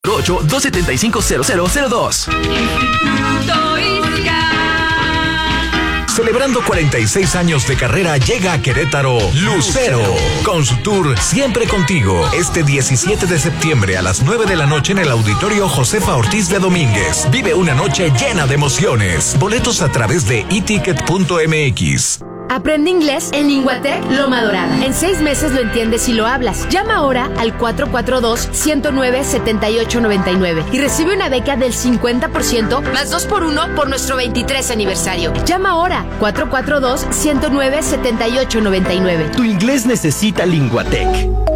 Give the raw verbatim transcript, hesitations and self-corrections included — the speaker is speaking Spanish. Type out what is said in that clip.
ocho dos siete cinco cero cero cero dos. Celebrando cuarenta y seis años de carrera, llega a Querétaro Lucero, con su tour Siempre Contigo, este diecisiete de septiembre a las nueve de la noche en el Auditorio Josefa Ortiz de Domínguez. Vive una noche llena de emociones. Boletos a través de e ticket punto m x. Aprende inglés en Linguatec Loma Dorada. En seis meses lo entiendes y lo hablas. Llama ahora al cuatro cuatro dos, uno cero nueve, siete ocho nueve nueve y recibe una beca del cincuenta por ciento más dos por uno por nuestro veintitrés aniversario. Llama ahora cuatro cuatro dos, uno cero nueve, siete ocho nueve nueve. Tu inglés necesita Linguatec.